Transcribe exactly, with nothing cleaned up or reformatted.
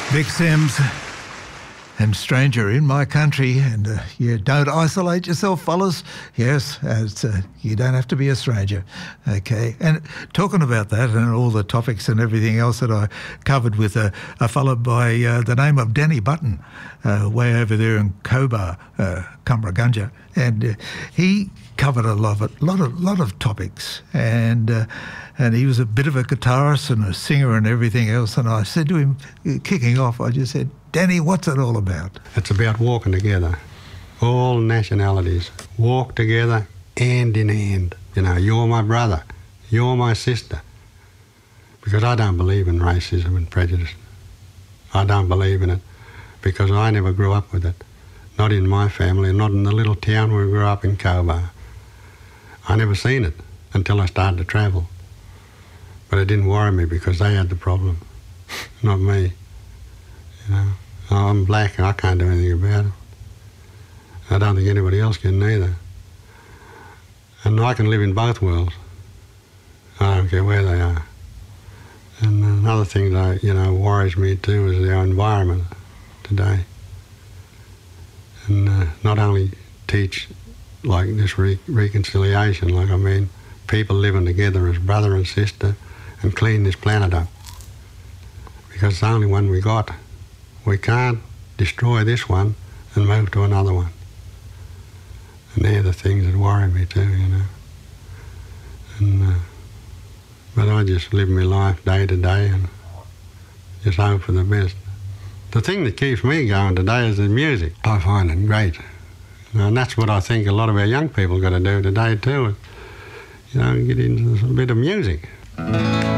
Vic Sims and Stranger in My Country. And uh, yeah, don't isolate yourself, fellas. Yes, it's, uh, you don't have to be a stranger. Okay. And talking about that and all the topics and everything else that I covered with a, a fellow by uh, the name of Danny Button, uh, way over there in Cobar, uh, Cumbregunja. And uh, he covered a lot of, lot of, lot of topics. And uh, and he was a bit of a guitarist and a singer and everything else. And I said to him, kicking off, I just said, Danny, what's it all about? It's about walking together. All nationalities walk together hand in hand. You know, you're my brother, you're my sister. Because I don't believe in racism and prejudice. I don't believe in it because I never grew up with it. Not in my family, not in the little town where we grew up in Cobar. I never seen it until I started to travel. But it didn't worry me because they had the problem, not me. You know, I'm black and I can't do anything about it. I don't think anybody else can either. And I can live in both worlds. I don't care where they are. And another thing that, you know, worries me too is our environment today. And uh, not only teach like this re- reconciliation, like I mean, people living together as brother and sister and clean this planet up. Because it's the only one we got. We can't destroy this one and move to another one. And they're the things that worry me too, you know. And, uh, but I just live my life day to day and just hope for the best. The thing that keeps me going today is the music. I find it great. And that's what I think a lot of our young people got to do today too. You know, get into a bit of music.